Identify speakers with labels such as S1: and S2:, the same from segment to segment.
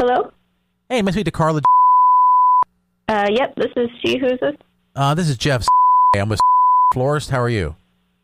S1: Hello?
S2: Hey, must be to Carla.
S1: Yep, this is she. Who's this?
S2: This is Jeff. I'm with Florist. How are you?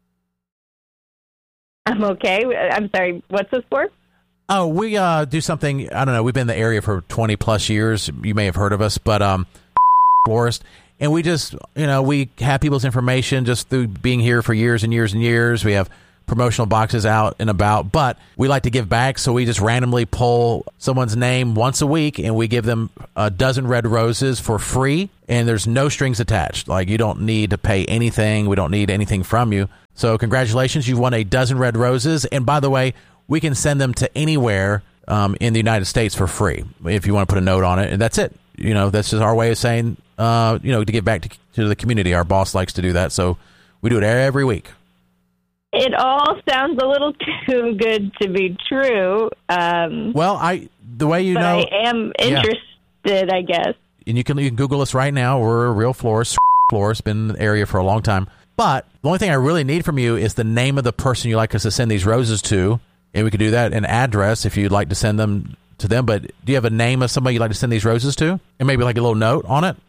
S1: I'm okay. I'm sorry. What's this for?
S2: Oh, we do something. I don't know. We've been in the area for 20 plus years. You may have heard of us, but Florist. And we just, we have people's information just through being here for years and years and years. We have promotional boxes out and about, but we like to give back. So we just randomly pull someone's name once a week and we give them a dozen red roses for free. And there's no strings attached. Like, you don't need to pay anything. We don't need anything from you. So congratulations. You've won a dozen red roses. And by the way, we can send them to anywhere in the United States for free if you want to put a note on it. And that's it. That's just our way of saying, to give back to the community. Our boss likes to do that. So we do it every week.
S1: It all sounds a little too good to be true.
S2: The way
S1: I am interested, I guess.
S2: And you can Google us right now. We're a real florist. Been in the area for a long time. But the only thing I really need from you is the name of the person you'd like us to send these roses to. And we could do that, an address if you'd like to send them to them. But do you have a name of somebody you'd like to send these roses to? And maybe like a little note on it?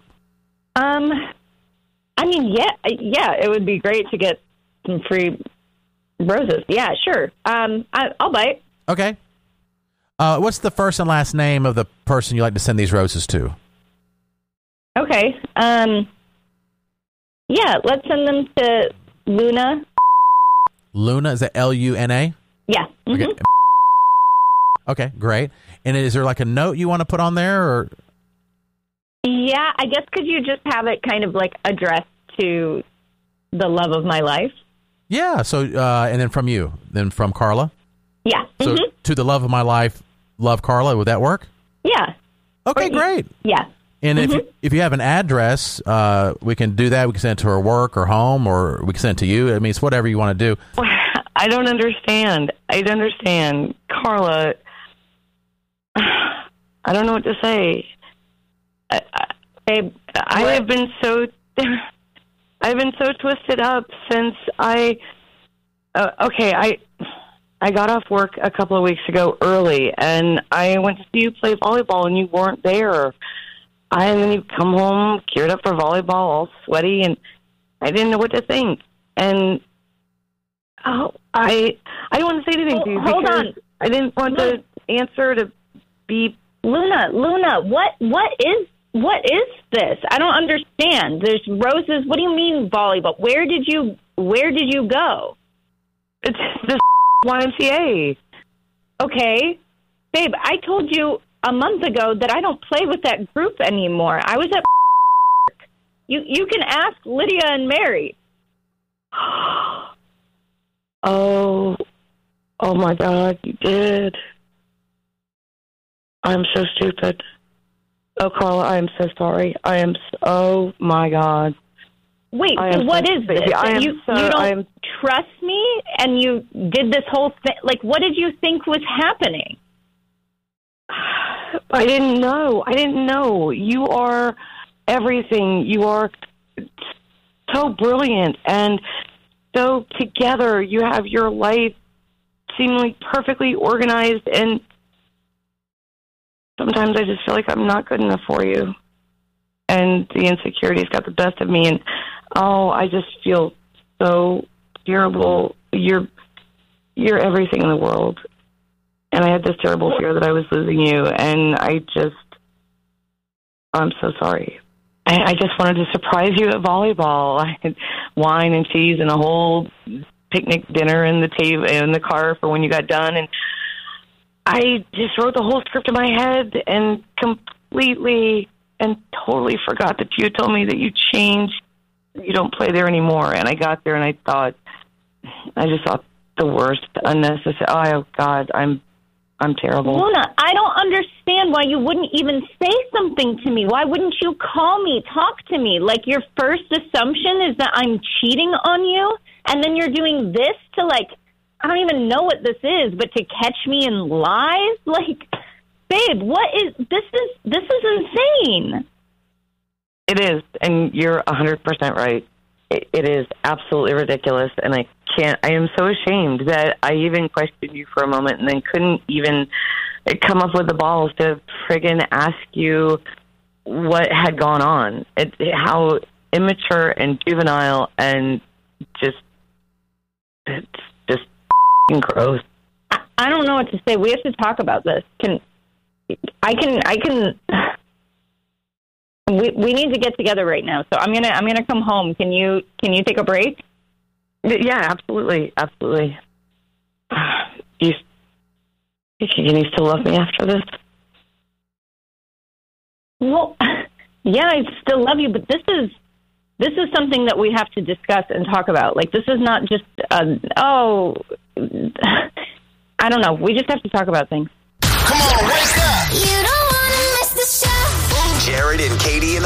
S1: Yeah, it would be great to get some free roses. Yeah, sure. I'll bite.
S2: Okay. What's the first and last name of the person you'd like to send these roses to?
S1: Okay. Yeah, let's send them to Luna.
S2: Luna, is that Luna?
S1: Yeah. Mm-hmm.
S2: Okay, great. And is there like a note you want to put on there, or?
S1: Yeah, I guess could you just have it kind of like addressed to the love of my life?
S2: Yeah. So, and then from you, then from Carla.
S1: Yeah.
S2: So to the love of my life, love Carla. Would that work?
S1: Yeah.
S2: Okay, great.
S1: Yeah.
S2: And if you have an address, we can do that. We can send it to her work or home, or we can send it to you. I mean, it's whatever you want to do.
S3: I don't understand. Carla, I don't know what to say. I've been so twisted up since I got off work a couple of weeks ago early, and I went to see you play volleyball, and you weren't there. And then you come home, geared up for volleyball, all sweaty, and I didn't know what to think. And I don't want to say anything to you.
S1: Hold on.
S3: I didn't want the answer to be
S1: Luna. What is this? I don't understand. There's roses. What do you mean volleyball? Where did you go?
S3: It's the YMCA.
S1: Okay, babe. I told you a month ago that I don't play with that group anymore. I was at You can ask Lydia and Mary.
S3: Oh my God, you did. I'm so stupid. Oh, Carla, I am so sorry. Oh my God.
S1: Wait, so what is this? You don't trust me, and you did this whole thing? Like, what did you think was happening?
S3: I didn't know. You are everything. You are so brilliant and so together. You have your life seemingly perfectly organized, and sometimes I just feel like I'm not good enough for you. And the insecurity's got the best of me, and I just feel so terrible. You're everything in the world. And I had this terrible fear that I was losing you, and I'm so sorry. I just wanted to surprise you at volleyball. I had wine and cheese and a whole picnic dinner in the car for when you got done, and I just wrote the whole script in my head and completely and totally forgot that you told me that you changed. You don't play there anymore. And I got there and I just thought the worst, unnecessary. Oh God, I'm terrible.
S1: Luna, I don't understand why you wouldn't even say something to me. Why wouldn't you call me, talk to me? Like, your first assumption is that I'm cheating on you, and then you're doing this to, like, I don't even know what this is, but to catch me in lies? Like, babe, this is insane.
S3: It is, and you're 100% right. It is absolutely ridiculous, and I am so ashamed that I even questioned you for a moment and then couldn't even come up with the balls to friggin' ask you what had gone on. How immature and juvenile and it's just gross.
S1: I don't know what to say. We have to talk about this. We need to get together right now. So I'm gonna come home. Can you take a break?
S3: Yeah, absolutely. You still love me after this?
S1: Well, yeah, I still love you, but this is something that we have to discuss and talk about. Like, this is not just I don't know. We just have to talk about things.
S4: Come on, wake up! You don't want to miss the show. Jared and Katie in the